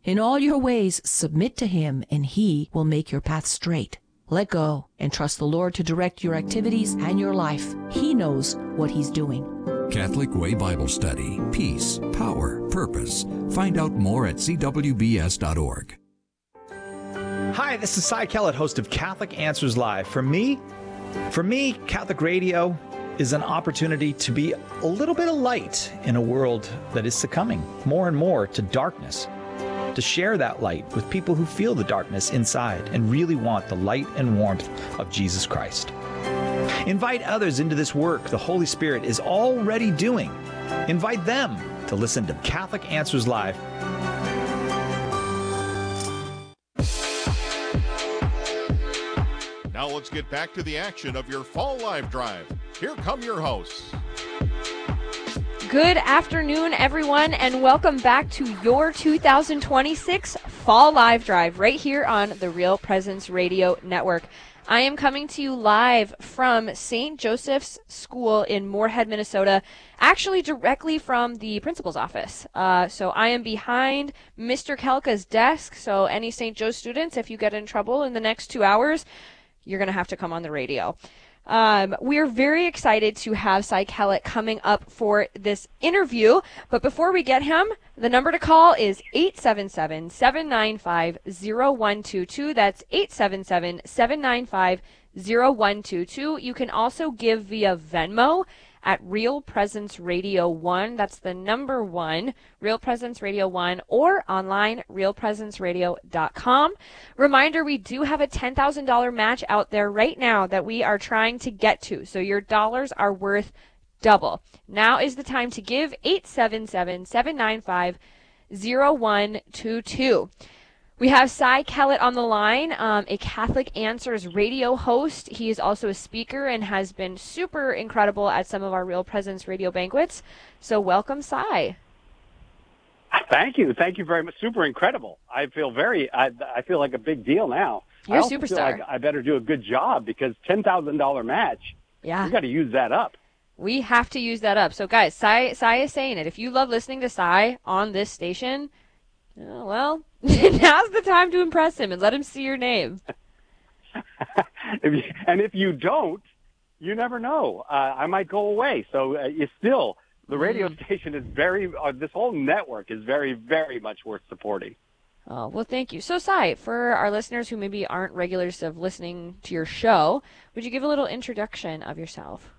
In all your ways, submit to Him, and He will make your path straight. Let go and trust the Lord to direct your activities and your life. He knows what He's doing. Catholic Way Bible Study. Peace, power, purpose. Find out more at cwbs.org. Hi, this is Cy Kellett, host of Catholic Answers Live. For me, Catholic radio is an opportunity to be a little bit of light in a world that is succumbing more and more to darkness. To share that light with people who feel the darkness inside and really want the light and warmth of Jesus Christ. Invite others into this work the Holy Spirit is already doing. Invite them to listen to Catholic Answers Live. Now let's get back to the action of your Fall Live Drive. Here come your hosts. Good afternoon, everyone, and welcome back to your 2026 Fall Live Drive right here on the Real Presence Radio Network. I am coming to you live from St. Joseph's School in Moorhead, Minnesota, actually directly from the principal's office. So I am behind Mr. Kelka's desk, so any St. Joe students, if you get in trouble in the next 2 hours, you're going to have to come on the radio. We're very excited to have Cy Kellett coming up for this interview. But before we get him, the number to call is 877-795-0122. That's 877-795-0122. You can also give via Venmo at Real Presence Radio 1. That's the number 1, Real Presence Radio 1, or online, realpresenceradio.com. Reminder, we do have a $10,000 match out there right now that we are trying to get to, so your dollars are worth double. Now is the time to give, 877-795-0122. We have Cy Kellett on the line, a Catholic Answers radio host. He is also a speaker and has been super incredible at some of our Real Presence radio banquets. So welcome, Cy. Thank you. Thank you very much. Super incredible. I feel I feel like a big deal now. You're a I also superstar. feel like I better do a good job because $10,000 match. Yeah. We got to use that up. We have to use that up. So guys, Cy is saying it. If you love listening to Cy on this station, well, now's the time to impress him and let him see your name. If you don't, you never know. I might go away. So the radio station is this whole network is very, very much worth supporting. Oh, well, thank you. So, Cy, for our listeners who maybe aren't regulars of listening to your show, would you give a little introduction of yourself?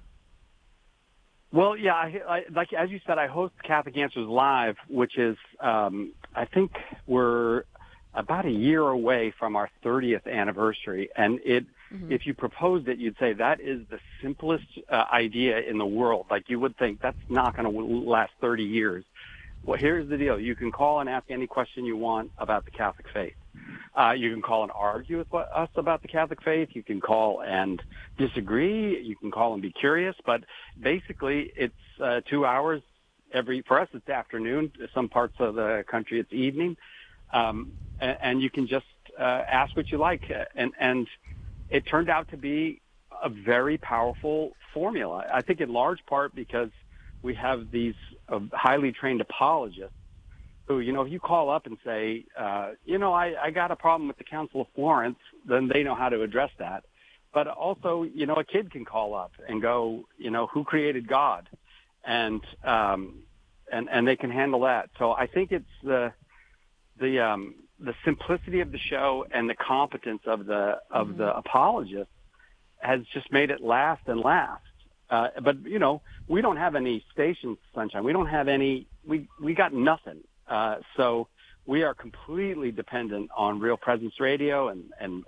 Well, yeah, I like as you said, I host Catholic Answers Live, which is I think we're about a year away from our 30th anniversary, and if you proposed it, you'd say that is the simplest idea in the world. Like you would think that's not going to last 30 years. Well, here's the deal: you can call and ask any question you want about the Catholic faith. You can call and argue with us about the Catholic faith. You can call and disagree. You can call and be curious. But basically, it's 2 hours for us, it's afternoon. Some parts of the country, it's evening. And you can just ask what you like. And it turned out to be a very powerful formula. I think in large part because we have these highly trained apologists who, if you call up and say, I got a problem with the Council of Florence, then they know how to address that. But also, a kid can call up and go, who created God? And they can handle that. So I think it's the simplicity of the show and the competence of the apologist has just made it last and last. But we don't have any stations, Sunshine. We don't have any. We got nothing. So we are completely dependent on Real Presence Radio and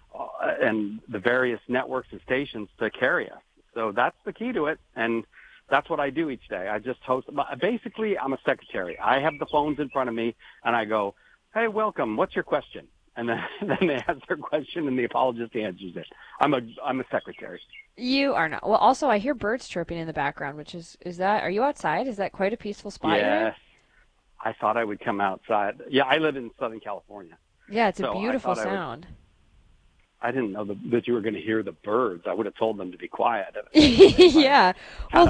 the various networks and stations to carry us. So that's the key to it, and that's what I do each day. I just host. Basically, I'm a secretary. I have the phones in front of me, and I go, "Hey, welcome. What's your question?" And then they ask their question, and the apologist answers it. I'm a secretary. You are not. Well, also, I hear birds chirping in the background, which is that, are you outside? Is that quite a peaceful spot? Yes. I thought I would come outside. Yeah, I live in Southern California. Yeah, it's a beautiful sound. I didn't know that you were going to hear the birds. I would have told them to be quiet. Yeah. Well,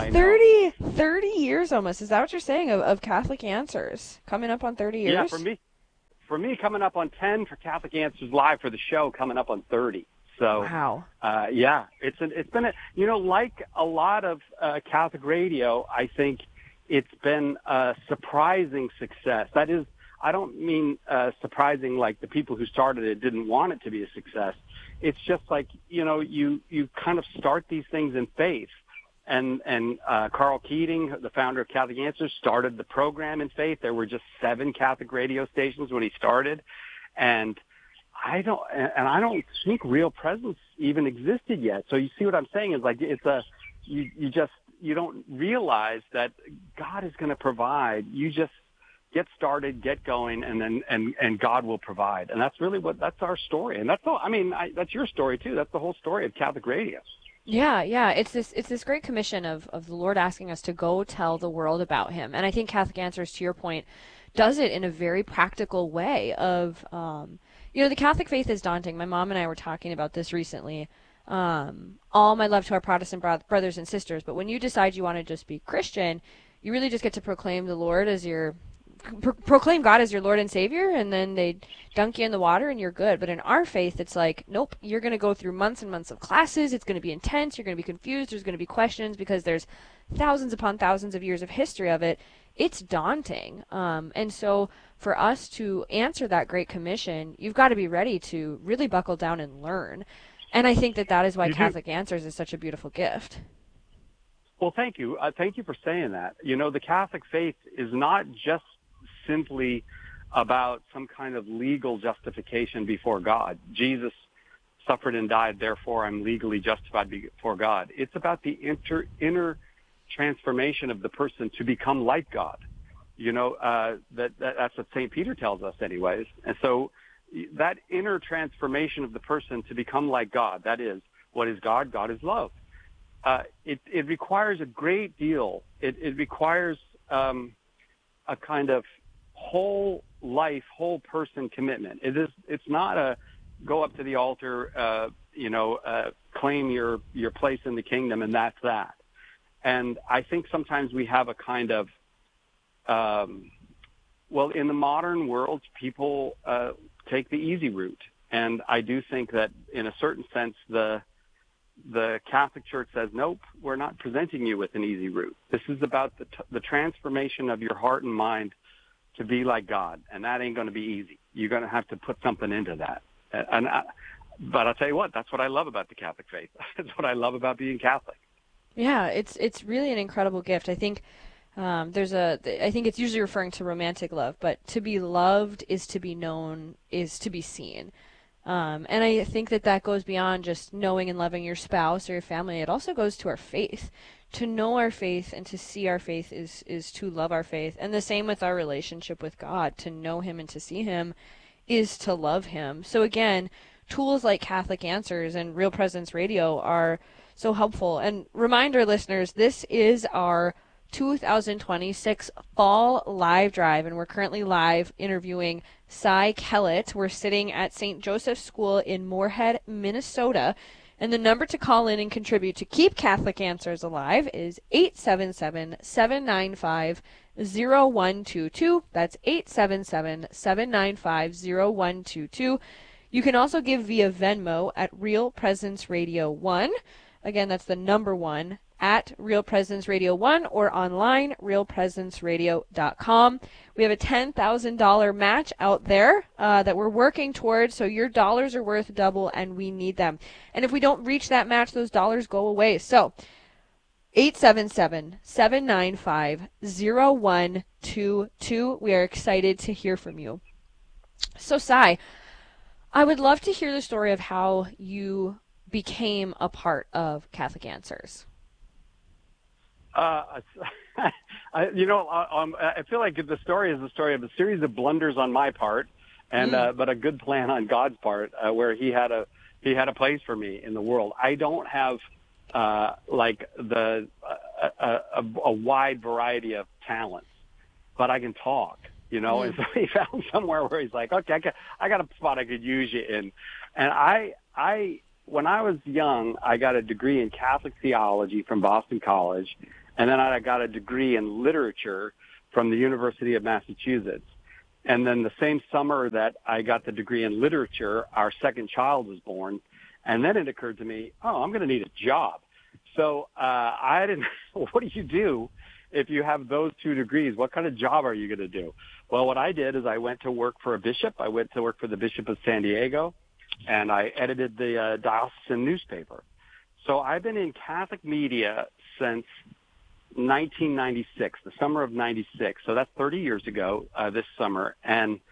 30 years almost. Is that what you're saying of Catholic Answers? Coming up on 30 years? Yeah, for me. for me, coming up on 10 for Catholic Answers Live for the show, coming up on 30. So, wow. Yeah, it's been like a lot of Catholic radio, I think it's been a surprising success. That is, I don't mean surprising like the people who started it didn't want it to be a success. It's just like, you kind of start these things in faith. And Carl Keating, the founder of Catholic Answers, started the program in faith. There were just 7 Catholic radio stations when he started. And I don't think Real Presence even existed yet. So you see what I'm saying is like you don't realize that God is going to provide. You just get started, get going, and God will provide. And that's really that's our story. And that's all. I mean, that's your story too. That's the whole story of Catholic radio. Yeah. It's this great commission of the Lord asking us to go tell the world about him. And I think Catholic Answers, to your point, does it in a very practical way of, the Catholic faith is daunting. My mom and I were talking about this recently. All my love to our Protestant brothers and sisters, but when you decide you want to just be Christian, you really just get to proclaim the Lord as proclaim God as your Lord and Savior, and then they dunk you in the water and you're good. But in our faith, it's like, nope, you're going to go through months and months of classes. It's going to be intense. You're going to be confused. There's going to be questions because there's thousands upon thousands of years of history of it. It's daunting. And so for us to answer that Great Commission, you've got to be ready to really buckle down and learn. And I think that is why Catholic Answers is such a beautiful gift. Well, thank you. Thank you for saying that. The Catholic faith is not just simply about some kind of legal justification before God. Jesus suffered and died, therefore I'm legally justified before God. It's about the inner transformation of the person to become like God. That's what St. Peter tells us anyways. And so that inner transformation of the person to become like God, that is, what is God? God is love. It requires a great deal. It requires a kind of whole life, whole person commitment. It's not a go up to the altar, claim your place in the kingdom, and that's that. And I think sometimes we have a kind of, in the modern world, people take the easy route. And I do think that in a certain sense, the Catholic Church says, nope, we're not presenting you with an easy route. This is about the transformation of your heart and mind to be like God, and that ain't going to be easy. You're going to have to put something into that. But I'll tell you what, that's what I love about the Catholic faith. That's what I love about being Catholic. Yeah, it's really an incredible gift. I think I think it's usually referring to romantic love, but to be loved is to be known, is to be seen. And I think that goes beyond just knowing and loving your spouse or your family. It also goes to our faith. To know our faith and to see our faith is to love our faith. And the same with our relationship with God. To know him and to see him is to love him. So again, tools like Catholic Answers and Real Presence Radio are so helpful. And reminder, listeners, this is our 2026 Fall Live Drive, and we're currently live interviewing Cy Kellett. We're sitting at St. Joseph's School in Moorhead, Minnesota. And the number to call in and contribute to keep Catholic Answers alive is 877-795-0122. That's 877-795-0122. You can also give via Venmo at Real Presence Radio 1. Again, that's the number 1 at Real Presence Radio 1 or online, realpresenceradio.com. We have a $10,000 match out there that we're working towards, so your dollars are worth double, and we need them. And if we don't reach that match, those dollars go away. So 877-795-0122. We are excited to hear from you. So, Cy, I would love to hear the story of how you became a part of Catholic Answers. I feel like the story is the story of a series of blunders on my part, and but a good plan on God's part, where He had a place for me in the world. I don't have a wide variety of talents, but I can talk, And so He found somewhere where He's like, okay, I got a spot I could use you in, and I when I was young, I got a degree in Catholic theology from Boston College. And then I got a degree in literature from the University of Massachusetts. And then the same summer that I got the degree in literature, our second child was born. And then it occurred to me, I'm going to need a job. So I didn't. What do you do if you have those two degrees? What kind of job are you going to do? Well, what I did is I went to work for a bishop. I went to work for the Bishop of San Diego, and I edited the diocesan newspaper. So I've been in Catholic media since 1996, the summer of 96. So that's 30 years ago this summer. And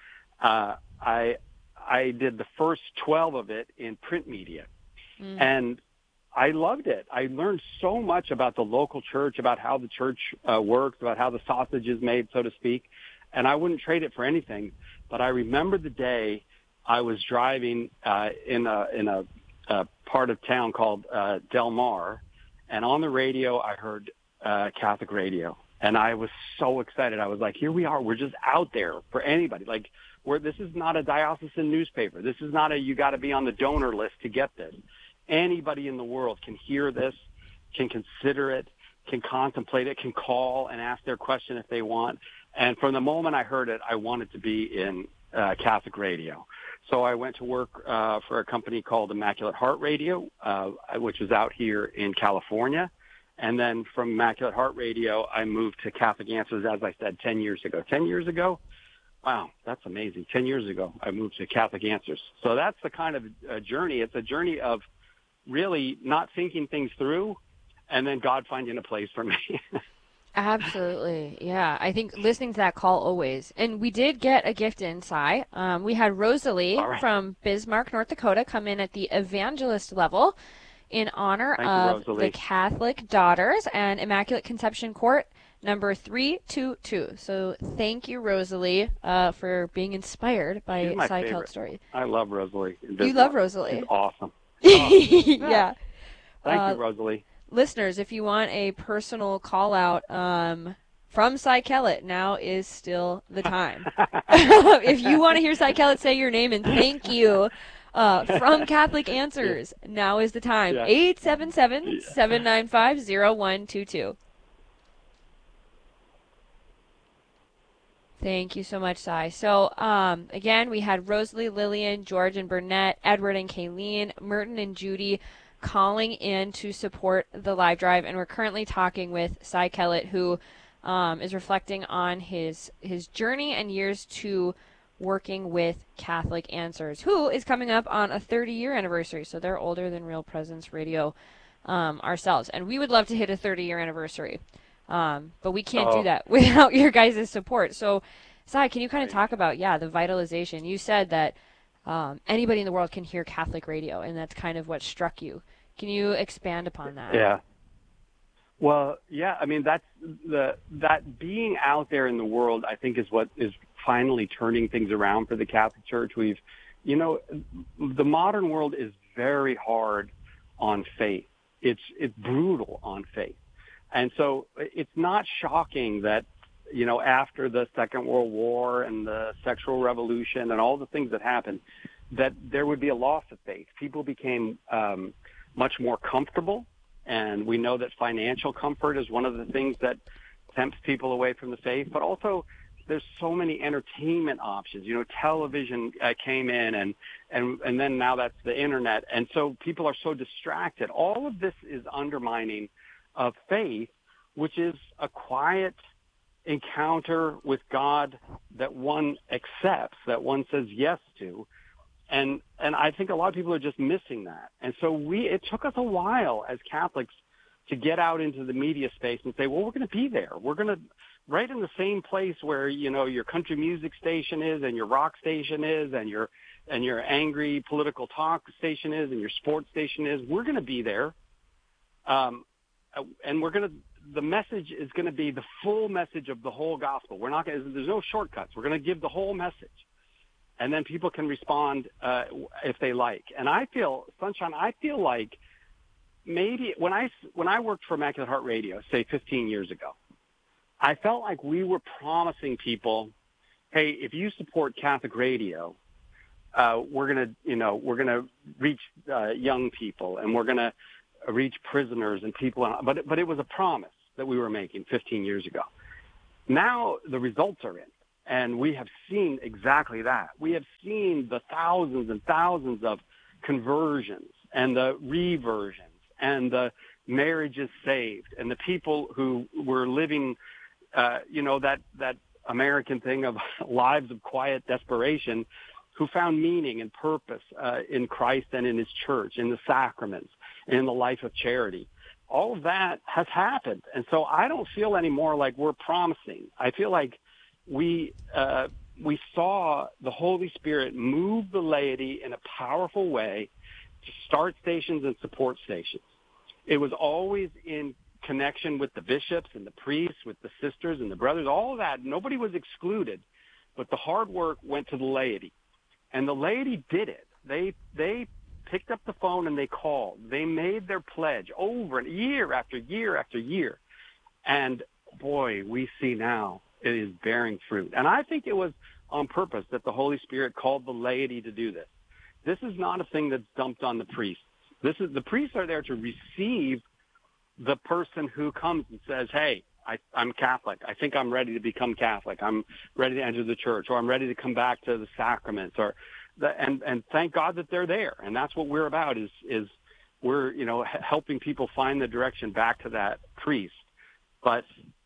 I did the first 12 of it in print media. And I loved it. I learned so much about the local church, about how the church works, about how the sausage is made, so to speak. And I wouldn't trade it for anything. But I remember the day I was driving in a part of town called Del Mar, and on the radio I heard Catholic radio, and I was so excited. I was like, here we are. We're just out there for anybody. Like, this is not a diocesan newspaper. This is not you got to be on the donor list to get this. Anybody in the world can hear this, can consider it, can contemplate it, can call and ask their question if they want. And from the moment I heard it, I wanted to be in Catholic radio. So I went to work for a company called Immaculate Heart Radio, which was out here in California. And then from Immaculate Heart Radio, I moved to Catholic Answers, as I said, 10 years ago. 10 years ago? Wow, that's amazing. 10 years ago, I moved to Catholic Answers. So that's the kind of journey. It's a journey of really not thinking things through and then God finding a place for me. Absolutely. Yeah. I think listening to that call always. And we did get a gift in, Cy. We had Rosalie from Bismarck, North Dakota, come in at the evangelist level in honor of the Catholic Daughters and Immaculate Conception Court number 322. So thank you, Rosalie, for being inspired by Cy Kellett's story. I love Rosalie. You love Rosalie. She's awesome. Yeah. Thank you, Rosalie. Listeners, if you want a personal call out from Cy Kellett, now is still the time. If you want to hear Cy Kellett say your name and thank you from Catholic Answers, now is the time. 877-795-0122. Thank you so much, Cy. So, again, we had Rosalie, Lillian, George and Burnett, Edward and Kayleen, Merton and Judy calling in to support the live drive, and we're currently talking with Cy Kellett, who is reflecting on his journey and years to working with Catholic Answers, who is coming up on a 30-year anniversary, so they're older than Real Presence Radio ourselves, and we would love to hit a 30-year anniversary. But we can't do that without your guys' support. So, Cy, can you kind of talk about, the vitalization? You said that anybody in the world can hear Catholic radio, and that's kind of what struck you. Can you expand upon that? Yeah. Well, I mean, that being out there in the world, I think, is what is finally turning things around for the Catholic Church. The modern world is very hard on faith. It's brutal on faith. And so it's not shocking that, after the Second World War and the sexual revolution and all the things that happened, that there would be a loss of faith. People became much more comfortable, and we know that financial comfort is one of the things that tempts people away from the faith. But also, there's so many entertainment options. Television came in, and then now that's the internet. And so people are so distracted. All of this is undermining of faith, which is a quiet encounter with God that one accepts, that one says yes to. And I think a lot of people are just missing that. And so it took us a while as Catholics to get out into the media space and say, well, we're going to be there. We're going to, right in the same place where, your country music station is and your rock station is and your angry political talk station is and your sports station is. We're going to be there. And the message is going to be the full message of the whole gospel. There's no shortcuts. We're going to give the whole message. And then people can respond if they like. And I feel like maybe when I worked for Immaculate Heart Radio, say 15 years ago, I felt like we were promising people, hey, if you support Catholic radio, we're going to reach young people, and we're going to reach prisoners and people. But it was a promise that we were making 15 years ago. Now the results are in. And we have seen exactly that. We have seen the thousands and thousands of conversions and the reversions and the marriages saved and the people who were living, that American thing of lives of quiet desperation, who found meaning and purpose in Christ and in his church, in the sacraments, in the life of charity. All of that has happened. And so I don't feel anymore like we're promising. I feel like we saw the Holy Spirit move the laity in a powerful way to start stations and support stations. It was always in connection with the bishops and the priests, with the sisters and the brothers, all of that. Nobody was excluded, but the hard work went to the laity. And the laity did it. They picked up the phone and they called. They made their pledge over and year after year after year. And boy, we see now it is bearing fruit. And I think it was on purpose that the Holy Spirit called the laity to do this. This is not a thing that's dumped on the priests. The priests are there to receive the person who comes and says, hey, I'm Catholic. I think I'm ready to become Catholic. I'm ready to enter the church, or I'm ready to come back to the sacraments, and thank God that they're there. And that's what we're about is we're, helping people find the direction back to that priest. But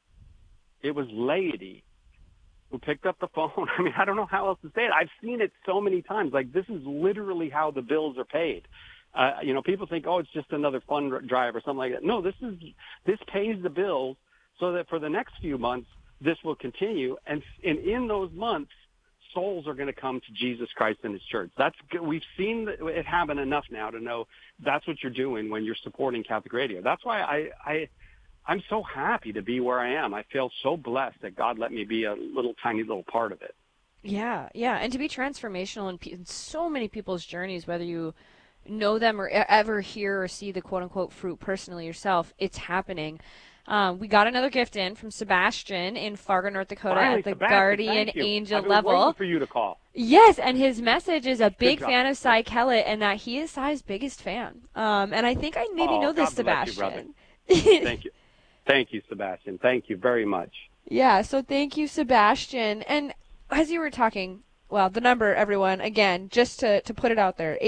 it was laity who picked up the phone. I mean, I don't know how else to say it. I've seen it so many times. Like, this is literally how the bills are paid. People think, oh, it's just another fund drive or something like that. No, this pays the bills so that for the next few months, this will continue. And in those months, souls are going to come to Jesus Christ and his church. We've seen it happen enough now to know that's what you're doing when you're supporting Catholic Radio. That's why I'm so happy to be where I am. I feel so blessed that God let me be a tiny little part of it. Yeah, and to be transformational in so many people's journeys, whether you know them or ever hear or see the quote-unquote fruit personally yourself, it's happening. We got another gift in from Sebastian in Fargo, North Dakota. Finally, at the Sebastian, Guardian Angel I've been level. waiting for you to call. Yes, and his message is a big job. fan of Cy Kellett and that he is Cy's biggest fan. And I think I maybe know this, God bless you, Sebastian. Thank you. Thank you, Sebastian. Thank you very much. Yeah, so thank you, Sebastian. And as you were talking, well, the number, everyone, again, just to put it out there,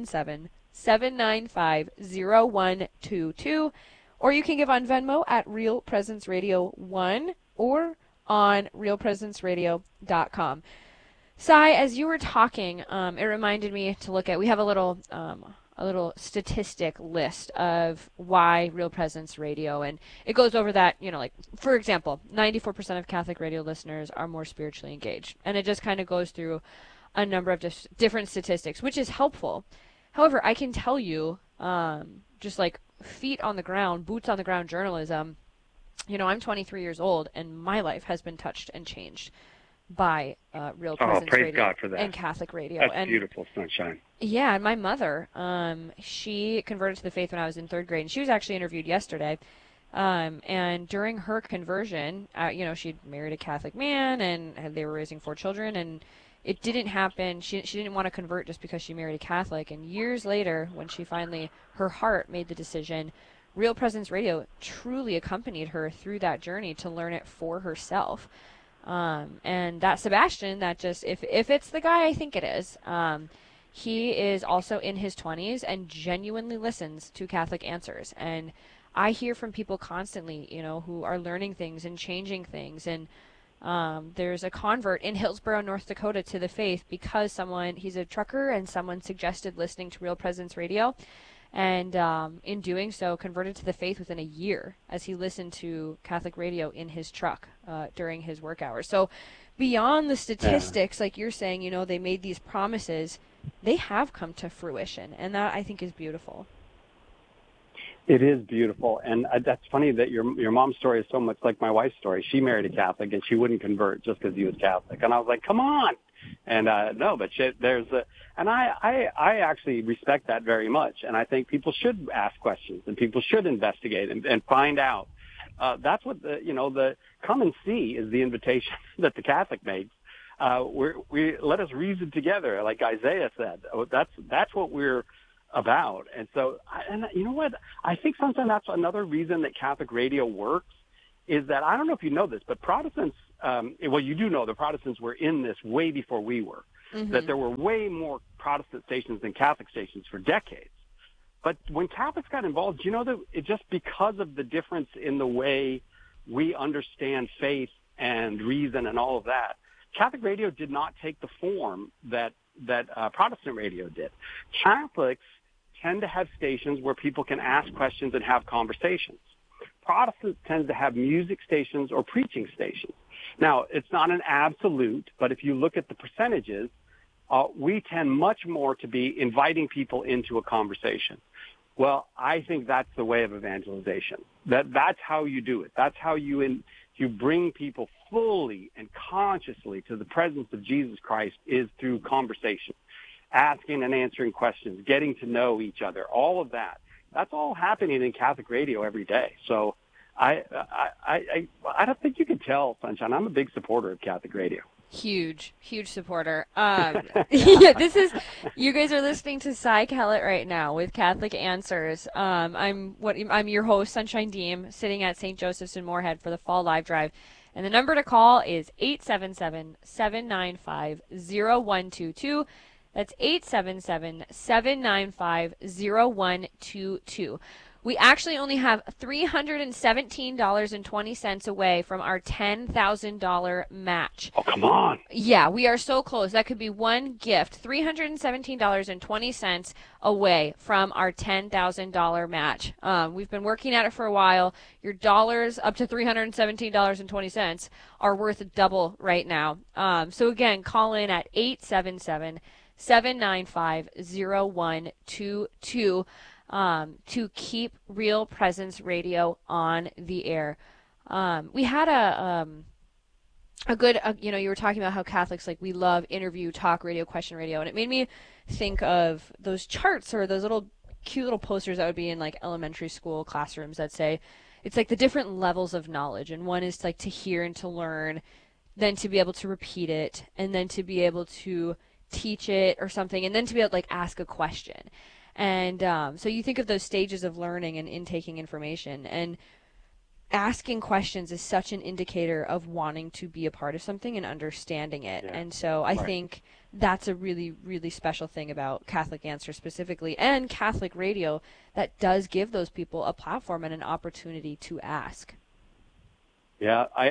877-795-0122. Or you can give on Venmo at Real Presence Radio 1 or on realpresenceradio.com. Cy, as you were talking, it reminded me to look at, we have a little statistic list of why Real Presence Radio, and it goes over that, like, for example, 94% of Catholic radio listeners are more spiritually engaged. And it just kind of goes through a number of different statistics, which is helpful. However, I can tell you, just like feet on the ground, boots on the ground journalism, I'm 23 years old, and my life has been touched and changed by Real Presence praise Radio God for that. and Catholic Radio. That's and beautiful, sunshine. Yeah, and my mother, she converted to the faith when I was in third grade, and she was actually interviewed yesterday. And during her conversion, she'd married a Catholic man, and they were raising 4 children, and it didn't happen. She didn't want to convert just because she married a Catholic. And years later, when she finally, her heart made the decision, Real Presence Radio truly accompanied her through that journey to learn it for herself. And that Sebastian, that just, if it's the guy I think it is, he is also in his 20s and genuinely listens to Catholic Answers. And I hear from people constantly, who are learning things and changing things. And there's a convert in Hillsborough, North Dakota to the faith because he's a trucker, and someone suggested listening to Real Presence Radio. And in doing so, converted to the faith within a year as he listened to Catholic radio in his truck during his work hours. So beyond the statistics, like you're saying, they made these promises, they have come to fruition. And that, I think, is beautiful. It is beautiful. And that's funny that your mom's story is so much like my wife's story. She married a Catholic, and she wouldn't convert just because he was Catholic. And I was like, come on. And no, but and I actually respect that very much. And I think people should ask questions, and people should investigate and find out. That's what the come and see is the invitation that the Catholic makes. We let us reason together, like Isaiah said. That's what we're about. And so, and you know what? I think sometimes that's another reason that Catholic radio works is that, I don't know if you know this, but Protestants well, you do know the Protestants were in this way before we were, that there were way more Protestant stations than Catholic stations for decades. But when Catholics got involved, you know that it just because of the difference in the way we understand faith and reason and all of that, Catholic radio did not take the form that Protestant radio did. Catholics tend to have stations where people can ask questions and have conversations. Protestants tend to have music stations or preaching stations. Now, it's not an absolute, but if you look at the percentages, we tend much more to be inviting people into a conversation. Well, I think that's the way of evangelization. That's how you do it. That's how you bring people fully and consciously to the presence of Jesus Christ, is through conversation, asking and answering questions, getting to know each other, all of that. That's all happening in Catholic radio every day. So I don't think you can tell, Sunshine. I'm a big supporter of Catholic radio. Huge supporter. Yeah, you guys are listening to Cy Kellett right now with Catholic Answers. I'm your host, Sunshine Deem, sitting at St. Joseph's in Moorhead for the Fall Live Drive. And the number to call is 877-795-0122. That's 877-795-0122. We actually only have $317.20 away from our $10,000 match. Oh, come on. Yeah, we are so close. That could be one gift. $317.20 away from our $10,000 match. We've been working at it for a while. Your dollars up to $317.20 are worth double right now. So again, call in at 877-795-0122. To keep Real Presence Radio on the air. We had a good, you were talking about how Catholics, we love interview, talk radio, question radio, and it made me think of those charts or those cute little posters that would be in elementary school classrooms that say, it's the different levels of knowledge, and one is to hear and to learn, then to be able to repeat it, and then to be able to teach it or something, and then to be able to ask a question. And so you think of those stages of learning and intaking information, and asking questions is such an indicator of wanting to be a part of something and understanding it. Yeah. And so I think that's a really, really special thing about Catholic Answers specifically, and Catholic radio, that does give those people a platform and an opportunity to ask. Yeah, I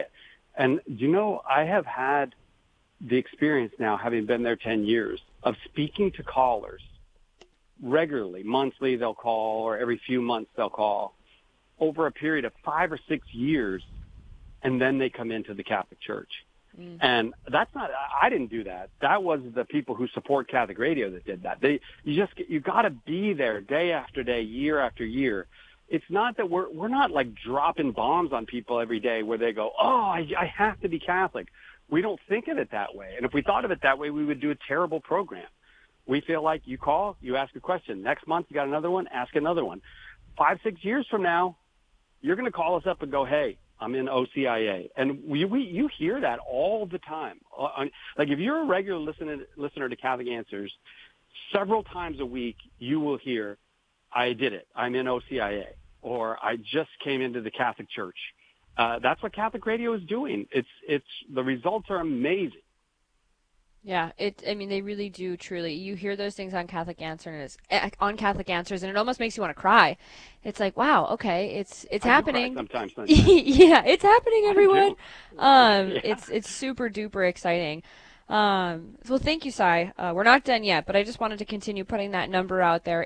have had the experience now, having been there 10 years, of speaking to callers regularly. Monthly they'll call, or every few months they'll call, over a period of 5 or 6 years, and then they come into the Catholic Church. And that's not, I didn't do that. That was the people who support Catholic radio that did that. You got to be there day after day, year after year. It's not that we're not dropping bombs on people every day where they go, oh, I have to be Catholic. We don't think of it that way. And if we thought of it that way, we would do a terrible program. We feel like you call, you ask a question. Next month, you got another one, ask another one. 5, 6 years from now, you're going to call us up and go, hey, I'm in OCIA. And you hear that all the time. If you're a regular listener to Catholic Answers, several times a week you will hear, I did it. I'm in OCIA. Or I just came into the Catholic Church. That's what Catholic radio is doing. The results are amazing. Yeah, they really do, truly. You hear those things on Catholic Answers, and it almost makes you want to cry. It's like, wow, okay, it's happening. Sometimes. Yeah, it's happening, everyone. Yeah. It's super duper exciting. So thank you, Cy. We're not done yet, but I just wanted to continue putting that number out there: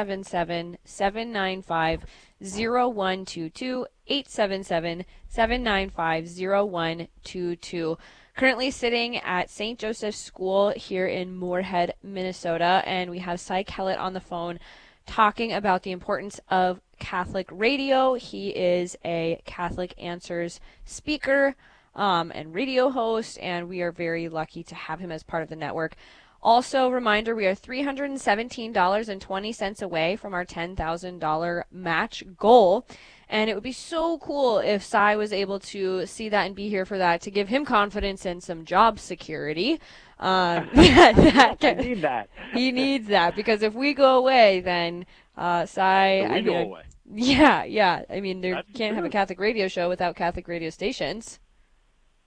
877-795-0122. 877-795-0122. Currently sitting at St. Joseph's School here in Moorhead, Minnesota, and we have Cy Kellett on the phone talking about the importance of Catholic radio. He is a Catholic Answers speaker and radio host, and we are very lucky to have him as part of the network. Also, reminder, we are $317.20 away from our $10,000 match goal. And it would be so cool if Cy was able to see that and be here for that, to give him confidence and some job security. I need that. He needs that, because if we go away, then Cy... go away. Yeah. You can't true. have a Catholic radio show without Catholic radio stations.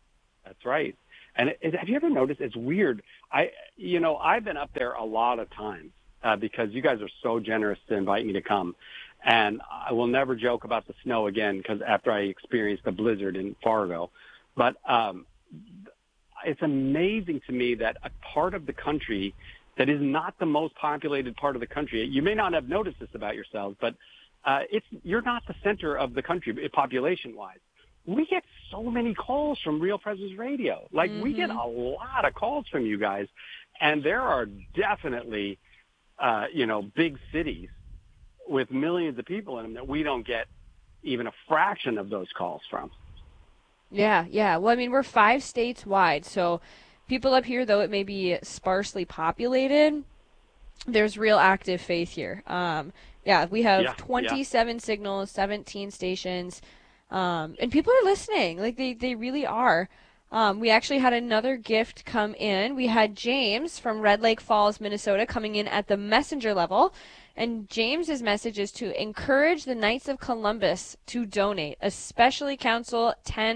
That's right. And have you ever noticed, it's weird, I've been up there a lot of times because you guys are so generous to invite me to come. And I will never joke about the snow again because after I experienced a blizzard in Fargo. But it's amazing to me that a part of the country that is not the most populated part of the country, you may not have noticed this about yourselves, but you're not the center of the country population-wise. We get so many calls from Real Presence Radio. Like, we get a lot of calls from you guys, and there are definitely, big cities with millions of people in them that we don't get even a fraction of those calls from. Yeah. Well, I mean, we're 5 states wide, so people up here, though it may be sparsely populated, there's real active faith here. We have 27 signals, 17 stations. And people are listening. Like, they really are. We actually had another gift come in. We had James from Red Lake Falls, Minnesota, coming in at the messenger level. And James's message is to encourage the Knights of Columbus to donate, especially Council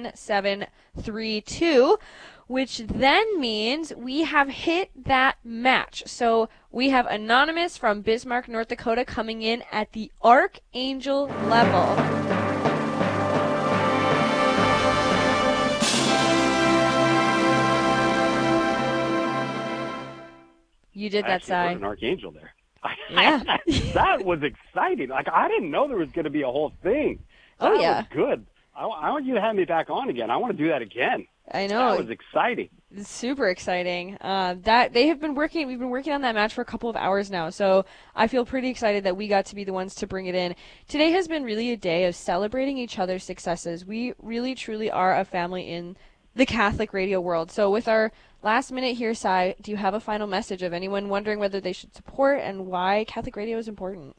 10732, which then means we have hit that match. So we have Anonymous from Bismarck, North Dakota, coming in at the Archangel level. You did that, Si. An archangel there. Yeah. That was exciting. Like, I didn't know there was going to be a whole thing. That was good. I want you to have me back on again. I want to do that again. I know. That was exciting. It's super exciting. We've been working on that match for a couple of hours now, so I feel pretty excited that we got to be the ones to bring it in. Today has been really a day of celebrating each other's successes. We really, truly are a family in the Catholic radio world. So with our last minute here, Si, do you have a final message of anyone wondering whether they should support and why Catholic radio is important?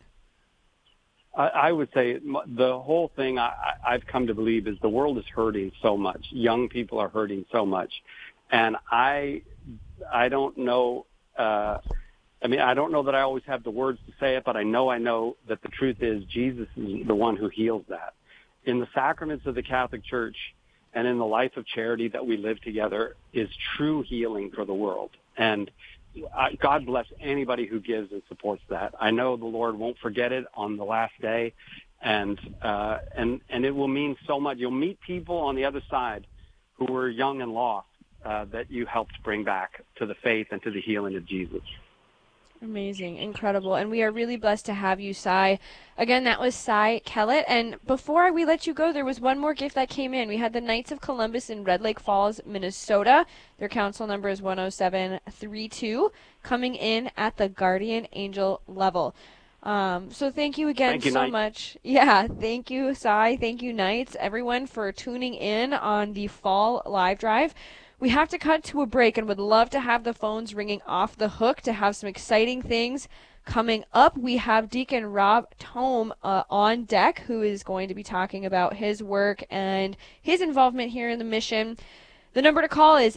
I would say the whole thing I've come to believe is the world is hurting so much. Young people are hurting so much. And I don't know, I don't know that I always have the words to say it, but I know that the truth is Jesus is the one who heals that. In the sacraments of the Catholic Church and in the life of charity that we live together is true healing for the world. And God bless anybody who gives and supports that. I know the Lord won't forget it on the last day, and it will mean so much. You'll meet people on the other side who were young and lost that you helped bring back to the faith and to the healing of Jesus. Amazing, incredible, and we are really blessed to have you, Si. Again, that was Si Kellett, and before we let you go, there was one more gift that came in. We had the Knights of Columbus in Red Lake Falls, Minnesota. Their council number is 10732, coming in at the Guardian Angel level. So thank you again so much. Yeah, thank you, Si. Thank you, Knights, everyone, for tuning in on the Fall Live Drive. We have to cut to a break and would love to have the phones ringing off the hook to have some exciting things coming up. We have Deacon Rob Tome on deck, who is going to be talking about his work and his involvement here in the mission. The number to call is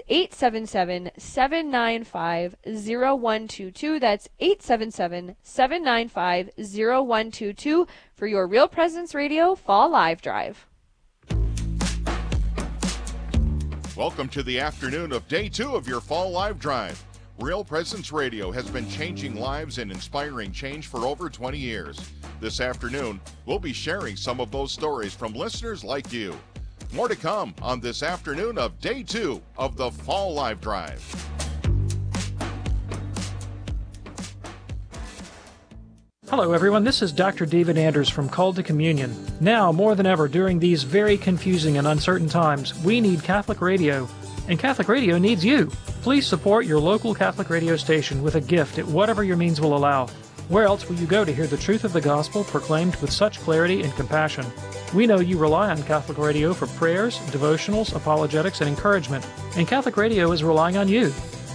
877-795-0122. That's 877-795-0122 for your Real Presence Radio Fall Live Drive. Welcome to the afternoon of Day 2 of your Fall Live Drive. Real Presence Radio has been changing lives and inspiring change for over 20 years. This afternoon, we'll be sharing some of those stories from listeners like you. More to come on this afternoon of Day 2 of the Fall Live Drive. Hello everyone, this is Dr. David Anders from Called to Communion. Now, more than ever, during these very confusing and uncertain times, we need Catholic radio, and Catholic radio needs you. Please support your local Catholic radio station with a gift at whatever your means will allow. Where else will you go to hear the truth of the gospel proclaimed with such clarity and compassion? We know you rely on Catholic radio for prayers, devotionals, apologetics, and encouragement, and Catholic radio is relying on you.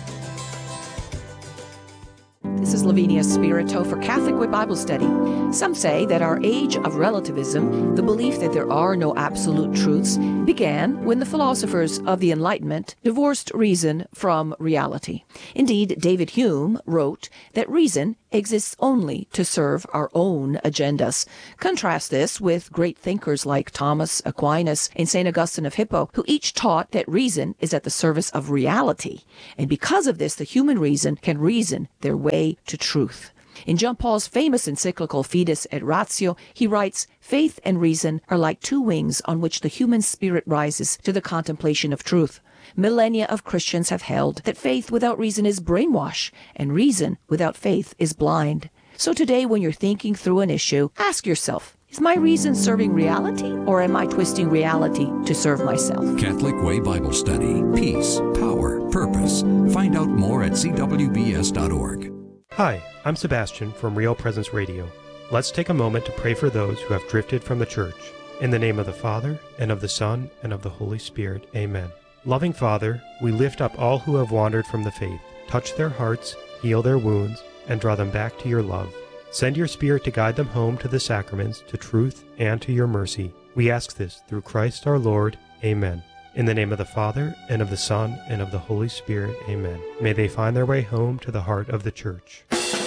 This is Lavinia Spirito for Catholic Way Bible Study. Some say that our age of relativism, the belief that there are no absolute truths, began when the philosophers of the Enlightenment divorced reason from reality. Indeed, David Hume wrote that reason exists only to serve our own agendas. Contrast this with great thinkers like Thomas Aquinas and St. Augustine of Hippo, who each taught that reason is at the service of reality. And because of this, the human reason can reason their way to truth. In John Paul's famous encyclical Fides et Ratio, he writes, "Faith and reason are like two wings on which the human spirit rises to the contemplation of truth." Millennia of Christians have held that faith without reason is brainwash, and reason without faith is blind. So today, when you're thinking through an issue, ask yourself, is my reason serving reality, or am I twisting reality to serve myself? Catholic Way Bible Study. Peace, power, purpose. Find out more at cwbs.org. Hi, I'm Sebastian from Real Presence Radio. Let's take a moment to pray for those who have drifted from the church. In the name of the Father, and of the Son, and of the Holy Spirit. Amen. Loving Father, we lift up all who have wandered from the faith. Touch their hearts, heal their wounds, and draw them back to your love. Send your Spirit to guide them home to the sacraments, to truth, and to your mercy. We ask this through Christ our Lord. Amen. In the name of the Father, and of the Son, and of the Holy Spirit. Amen. May they find their way home to the heart of the church.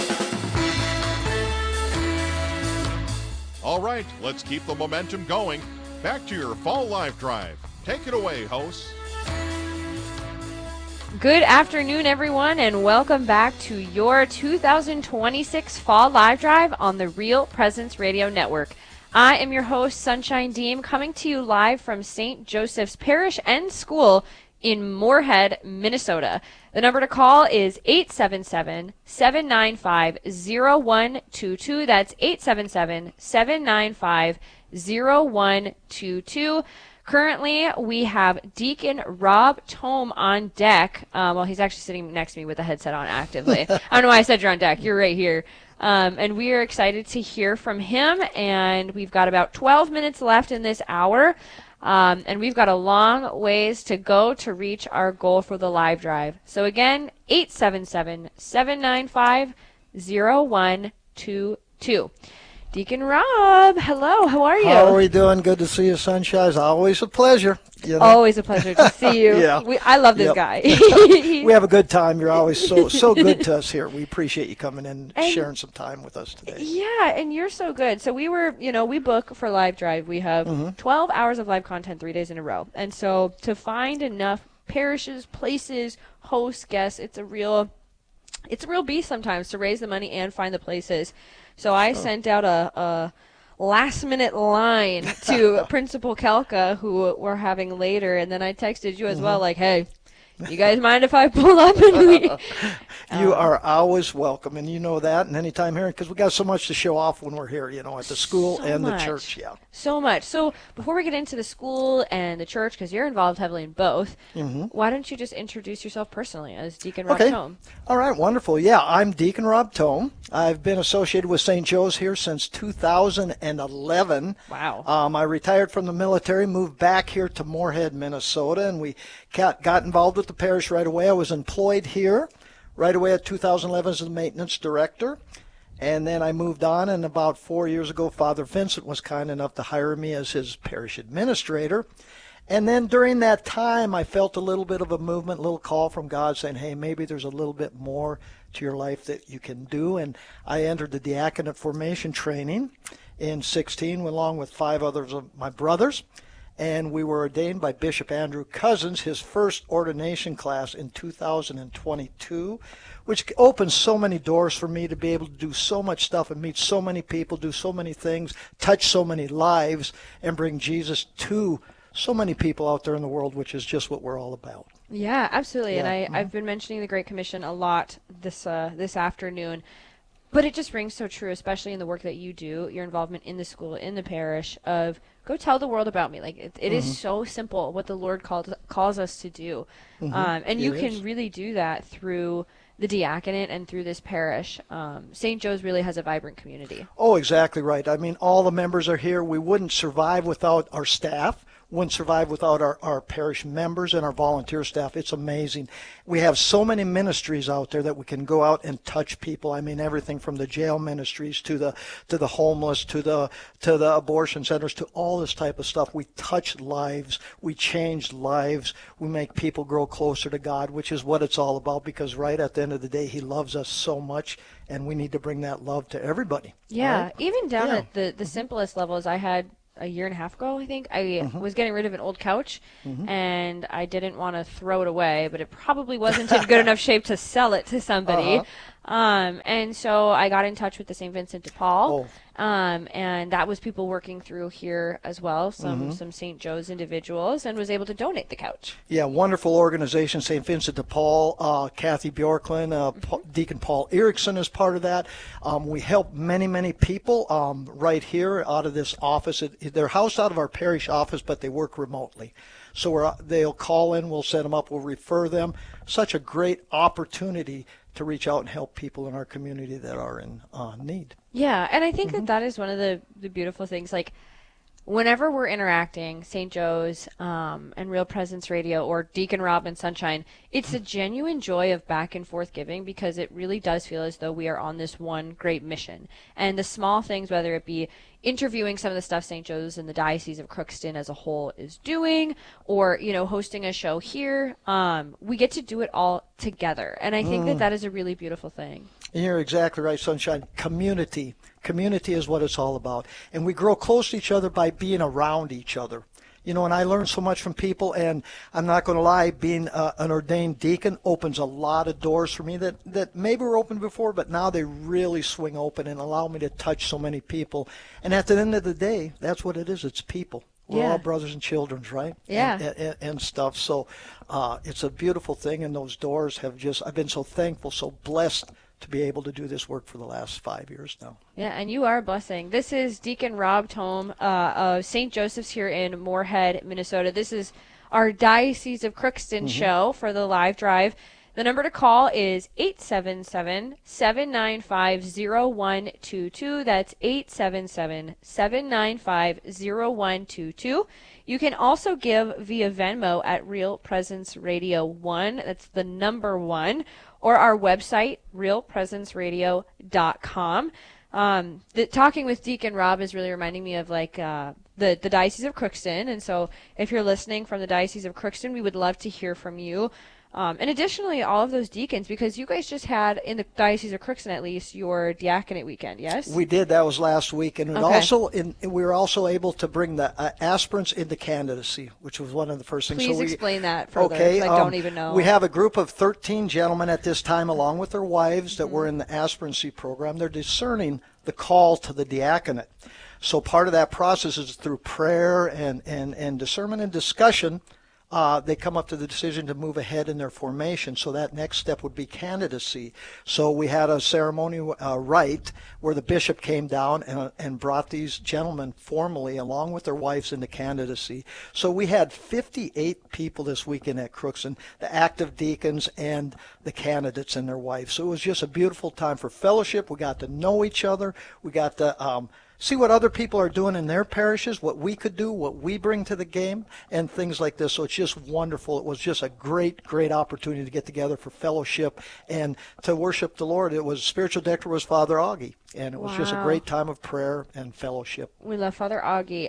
All right, let's keep the momentum going. Back to your Fall Live Drive. Take it away, hosts. Good afternoon, everyone, and welcome back to your 2026 Fall Live Drive on the Real Presence Radio Network. I am your host, Sunshine Deem, coming to you live from St. Joseph's Parish and School in Moorhead, Minnesota. The number to call is 877-795-0122. That's 877-795-0122. Currently, we have Deacon Rob Tome on deck. Well, he's actually sitting next to me with the headset on actively. I don't know why I said you're on deck. You're right here. And we are excited to hear from him. And we've got about 12 minutes left in this hour. And we've got a long ways to go to reach our goal for the live drive. So again, 877-795-0122. Deacon Rob, hello, how are you? How are we doing? Good to see you, Sunshine. Always a pleasure. You know? Always a pleasure to see you. Yeah. I love this guy. We have a good time. You're always so good to us here. We appreciate you coming in and sharing some time with us today. Yeah, and you're so good. So we book for Live Drive. We have 12 hours of live content 3 days in a row. And so to find enough parishes, places, hosts, guests, it's a real beast sometimes to raise the money and find the places. So I sent out a last-minute line to Principal Kelka, who we're having later, and then I texted you as well, like, hey, you guys mind if I pull up and we... You are always welcome, and you know that, and anytime here, because we got so much to show off when we're here, at the school and the church. Yeah, so much. So before we get into the school and the church, because you're involved heavily in both, why don't you just introduce yourself personally as Deacon Rob Tome? All right, wonderful. Yeah, I'm Deacon Rob Tome. I've been associated with St. Joe's here since 2011. Wow. I retired from the military, moved back here to Moorhead, Minnesota, and we got involved with the parish right away. I was employed here right away at 2011 as the maintenance director, and then I moved on, and about 4 years ago, Father Vincent was kind enough to hire me as his parish administrator. And then during that time, I felt a little bit of a movement, a little call from God saying, hey, maybe there's a little bit more to your life that you can do. And I entered the diaconate formation training in 2016 along with 5 others of my brothers. And we were ordained by Bishop Andrew Cousins, his first ordination class in 2022, which opened so many doors for me to be able to do so much stuff and meet so many people, do so many things, touch so many lives, and bring Jesus to so many people out there in the world, which is just what we're all about. Yeah, absolutely. Yeah. And I've been mentioning the Great Commission a lot this afternoon. But it just rings so true, especially in the work that you do, your involvement in the school, in the parish, of go tell the world about me. Like it is so simple what the Lord calls us to do. And you can really do that through the diaconate and through this parish. St. Joe's really has a vibrant community. Oh, exactly right. I mean, all the members are here. We wouldn't survive without our staff. wouldn't survive without our parish members and our volunteer staff. It's amazing. We have so many ministries out there that we can go out and touch people. I mean, everything from the jail ministries to the homeless to the abortion centers to all this type of stuff. We touch lives. We change lives. We make people grow closer to God, which is what it's all about, because right at the end of the day, He loves us so much, and we need to bring that love to everybody. Yeah, right? even down at the simplest levels. I had a year and a half ago, I think, I was getting rid of an old couch, and I didn't want to throw it away, but it probably wasn't in good enough shape to sell it to somebody. And so I got in touch with the St. Vincent de Paul, and that was people working through here as well, some St. Joe's individuals, and was able to donate the couch. Yeah, wonderful organization, St. Vincent de Paul. Kathy Bjorklund, Deacon Paul Erickson is part of that. We help many, many people right here out of this office. They're housed out of our parish office, but they work remotely. So they'll call in, we'll set them up, we'll refer them. Such a great opportunity to reach out and help people in our community that are in need. Yeah, and I think that is one of the beautiful things. Like, whenever we're interacting, St. Joe's and Real Presence Radio or Deacon Rob and Sunshine, it's a genuine joy of back and forth giving, because it really does feel as though we are on this one great mission. And the small things, whether it be interviewing some of the stuff St. Joe's and the Diocese of Crookston as a whole is doing, or, you know, hosting a show here, we get to do it all together. And I think that is a really beautiful thing. And you're exactly right, Sunshine. Community is what it's all about. And we grow close to each other by being around each other. You know, and I learned so much from people, and I'm not going to lie, being an ordained deacon opens a lot of doors for me that maybe were open before, but now they really swing open and allow me to touch so many people. And at the end of the day, that's what it is. It's people. We're all brothers and children, right? Yeah. And stuff. So it's a beautiful thing, and those doors have I've been so thankful, so blessed to be able to do this work for the last 5 years now. Yeah, and you are a blessing. This is Deacon Rob Tome of St. Joseph's here in Moorhead, Minnesota. This is our Diocese of Crookston show for the live drive. The number to call is 877-795-0122. That's 877-795-0122. You can also give via Venmo at Real Presence Radio 1. That's the number 1. Or our website, realpresenceradio.com. Talking with Deacon Rob is really reminding me of the Diocese of Crookston. And so if you're listening from the Diocese of Crookston, we would love to hear from you. And additionally, all of those deacons, because you guys just had, in the Diocese of Crookston at least, your diaconate weekend, yes? We did. That was last week. And we were also able to bring the aspirants into candidacy, which was one of the first things. Please explain that further, because I don't even know. We have a group of 13 gentlemen at this time, along with their wives, that were in the aspirancy program. They're discerning the call to the diaconate. So part of that process is through prayer and discernment and discussion. They come up to the decision to move ahead in their formation. So that next step would be candidacy. So we had a ceremony rite where the bishop came down and brought these gentlemen formally, along with their wives, into candidacy. So we had 58 people this weekend at Crookston, the active deacons and the candidates and their wives. So it was just a beautiful time for fellowship. We got to know each other. We got to see what other people are doing in their parishes, what we could do, what we bring to the game, and things like this. So it's just wonderful. It was just a great, great opportunity to get together for fellowship and to worship the Lord. Spiritual director was Father Augie, and it was just a great time of prayer and fellowship. We love Father Augie.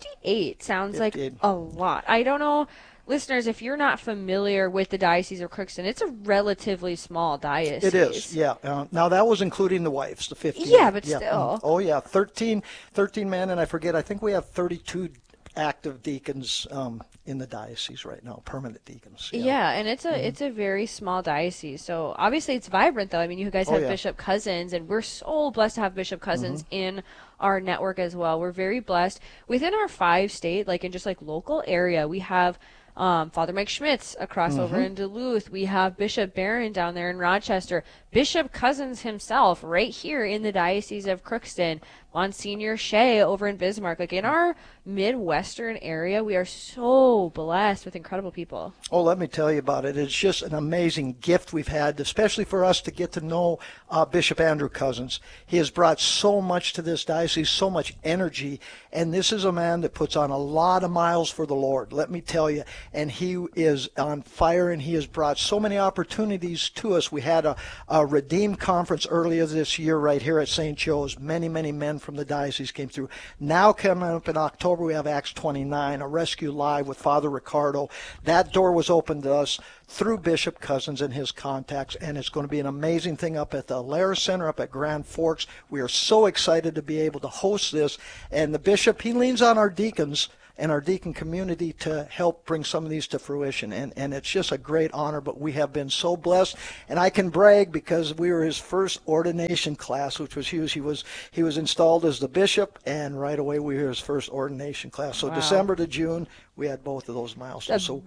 58 sounds 58. Like a lot. I don't know. Listeners, if you're not familiar with the Diocese of Crookston, it's a relatively small diocese. It is, yeah. Now, that was including the wives, the 15. Yeah, but still. Oh, yeah, 13 men, and I think we have 32 active deacons in the diocese right now, permanent deacons. Yeah, and it's a very small diocese. So obviously it's vibrant, though. I mean, you guys have Bishop Cousins, and we're so blessed to have Bishop Cousins in our network as well. We're very blessed. Within our 5-state, local area, we have Father Mike Schmitz across over in Duluth. We have Bishop Barron down there in Rochester. Bishop Cousins himself right here in the Diocese of Crookston. Monsignor Shea over in Bismarck. In our Midwestern area. We are so blessed with incredible people. Oh, let me tell you about it. It's just an amazing gift we've had, especially for us to get to know Bishop Andrew Cozzens. He has brought so much to this diocese, so much energy, and this is a man that puts on a lot of miles for the Lord, let me tell you. And he is on fire, and he has brought so many opportunities to us. We had a Redeem conference earlier this year right here at St. Joe's. Many, many men from the diocese came through. Now coming up in October, we have Acts 29, a Rescue Live with Father Ricardo. That door was opened to us through Bishop Cozzens and his contacts, and it's going to be an amazing thing up at the Alara Center up at Grand Forks. We are so excited to be able to host this, and the bishop, he leans on our deacons and our deacon community to help bring some of these to fruition. And it's just a great honor, but we have been so blessed. And I can brag because we were his first ordination class, which was huge. He was installed as the bishop, and right away we were his first ordination class. So wow. December to June, we had both of those milestones. So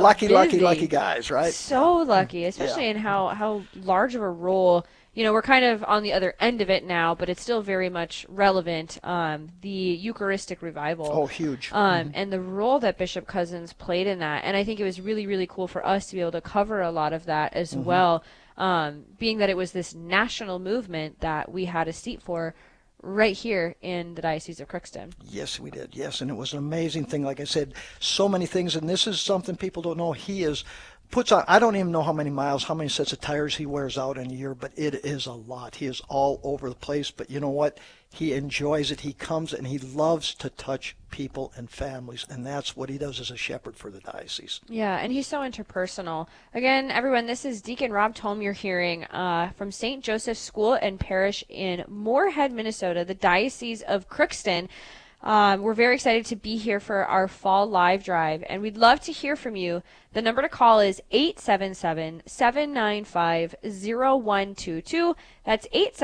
lucky guys, right? So lucky, especially in how large of a role. You know, we're kind of on the other end of it now, but it's still very much relevant. The Eucharistic revival. Oh, huge. And the role that Bishop Cozzens played in that. And I think it was really, really cool for us to be able to cover a lot of that as well, being that it was this national movement that we had a seat for right here in the Diocese of Crookston. Yes, we did. Yes, and it was an amazing thing. Like I said, so many things, and this is something people don't know. He puts on, I don't even know how many miles, how many sets of tires he wears out in a year, but it is a lot. He is all over the place, but you know what? He enjoys it. He comes and he loves to touch people and families, and that's what he does as a shepherd for the diocese. Yeah, and he's so interpersonal. Again, everyone, this is Deacon Rob Tome you're hearing from St. Joseph's School and Parish in Moorhead, Minnesota, the Diocese of Crookston. We're very excited to be here for our fall live drive, and we'd love to hear from you. The number to call is 877-795-0122. That's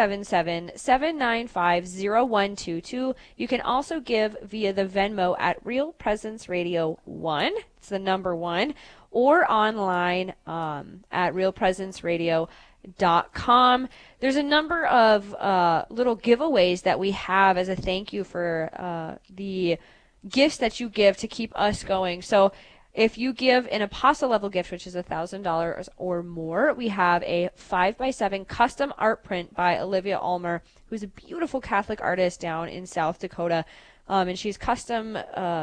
877-795-0122. You can also give via the Venmo at Real Presence Radio 1. It's the number 1. Or online at realpresenceradio.com. There's a number of little giveaways that we have as a thank you for the gifts that you give to keep us going. So if you give an apostle level gift, which is $1,000 or more, we have a 5x7 custom art print by Olivia Ulmer, who's a beautiful Catholic artist down in South Dakota. And she's custom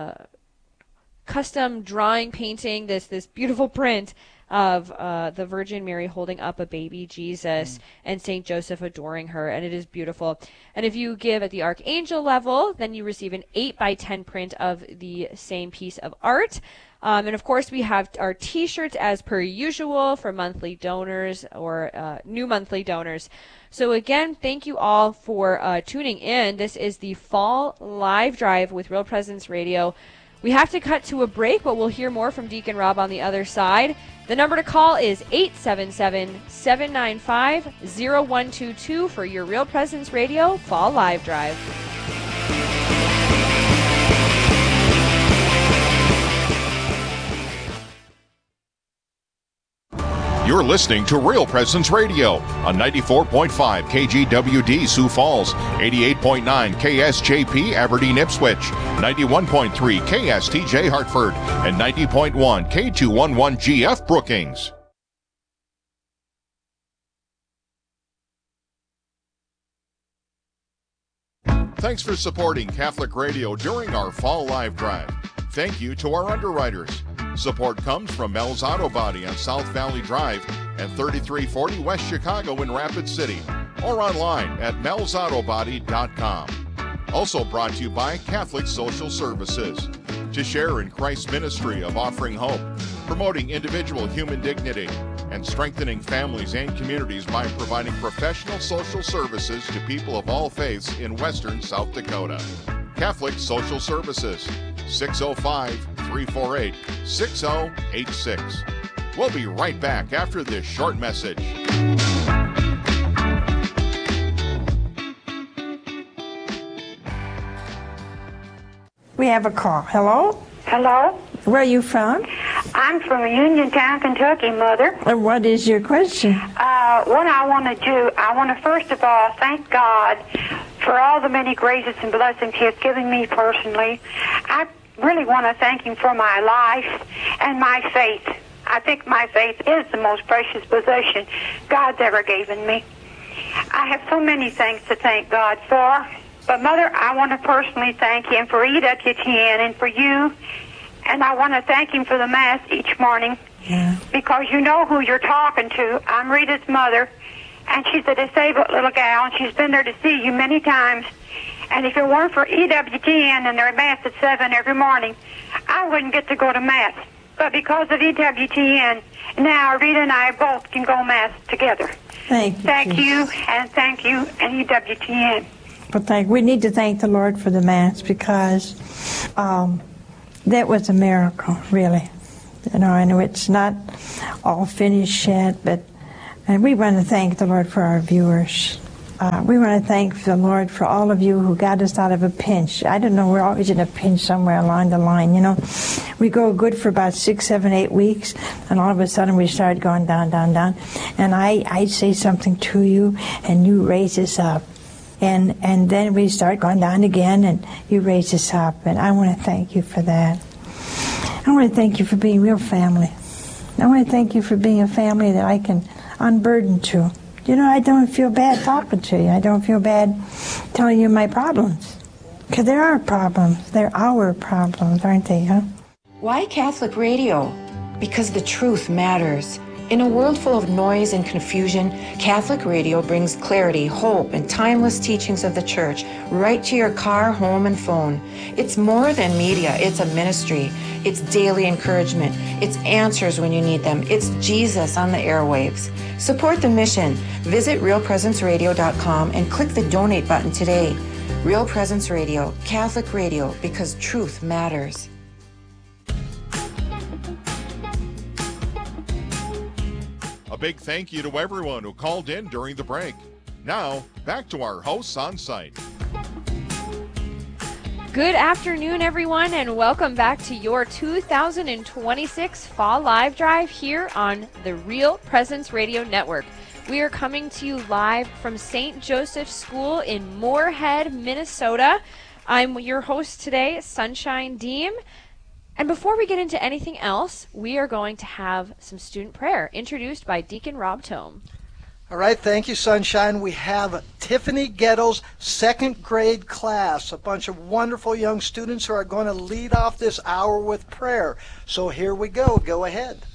drawing, painting this beautiful print of the Virgin Mary holding up a baby Jesus and St. Joseph adoring her, and it is beautiful. And if you give at the Archangel level, then you receive an 8x10 print of the same piece of art. And of course, we have our T-shirts as per usual for monthly donors or new monthly donors. So again, thank you all for tuning in. This is the Fall Live Drive with Real Presence Radio. We have to cut to a break, but we'll hear more from Deacon Rob on the other side. The number to call is 877-795-0122 for your Real Presence Radio Fall Live Drive. You're listening to Real Presence Radio on 94.5 KGWD Sioux Falls, 88.9 KSJP Aberdeen Ipswich, 91.3 KSTJ Hartford, and 90.1 K211GF Brookings. Thanks for supporting Catholic Radio during our Fall Live Drive. Thank you to our underwriters. Support comes from Mel's Auto Body on South Valley Drive and 3340 West Chicago in Rapid City, or online at melsautobody.com. Also brought to you by Catholic Social Services, to share in Christ's ministry of offering hope, promoting individual human dignity, and strengthening families and communities by providing professional social services to people of all faiths in western South Dakota. Catholic Social Services, 605-348-6086. We'll be right back after this short message. We have a call. Hello? Hello? Where are you from? I'm from Uniontown, Kentucky, Mother. And what is your question? what I want to do, I want to first of all thank God for all the many graces and blessings He has given me personally. I really want to thank Him for my life and my faith. I think my faith is the most precious possession God's ever given me. I have so many things to thank God for. But, Mother, I want to personally thank Him for EWTN and for you. And I want to thank Him for the Mass each morning. Yeah. Because you know who you're talking to. I'm Rita's mother, and she's a disabled little gal, and she's been there to see you many times. And if it weren't for EWTN and their Mass at 7 every morning, I wouldn't get to go to Mass. But because of EWTN, now Rita and I both can go Mass together. Thank you, and EWTN. But we need to thank the Lord for the Mass, because that was a miracle, really. You know, I know it's not all finished yet, and we want to thank the Lord for our viewers. We want to thank the Lord for all of you who got us out of a pinch. I don't know, we're always in a pinch somewhere along the line, you know. We go good for about 6, 7, 8 weeks, and all of a sudden we start going down, down, down. And I say something to you, and you raise us up. And then we start going down again, and you raise us up. And I want to thank you for that. I want to thank you for being real family. I want to thank you for being a family that I can unburden to. You know, I don't feel bad talking to you. I don't feel bad telling you my problems. Because there are problems. They're our problems, aren't they, huh? Why Catholic radio? Because the truth matters. In a world full of noise and confusion, Catholic radio brings clarity, hope, and timeless teachings of the Church right to your car, home, and phone. It's more than media. It's a ministry. It's daily encouragement. It's answers when you need them. It's Jesus on the airwaves. Support the mission. Visit realpresenceradio.com and click the donate button today. Real Presence Radio, Catholic radio, because truth matters. A big thank you to everyone who called in during the break. Now, back to our hosts on site. Good afternoon, everyone, and welcome back to your 2026 Fall Live Drive here on the Real Presence Radio Network. We are coming to you live from St. Joseph's School in Moorhead, Minnesota. I'm your host today, Sunshine Deem. And before we get into anything else, we are going to have some student prayer introduced by Deacon Rob Tome. All right, thank you, Sunshine. We have Tiffany Ghetto's second grade class, a bunch of wonderful young students who are going to lead off this hour with prayer. So here we go. Go ahead.